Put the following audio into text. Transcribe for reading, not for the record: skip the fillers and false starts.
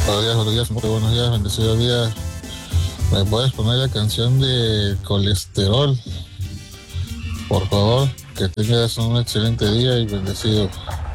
Buenos días, muy buenos días, bendecido día. ¿Me puedes poner la canción de Colesterol, por favor? Que tengas un excelente día y bendecido.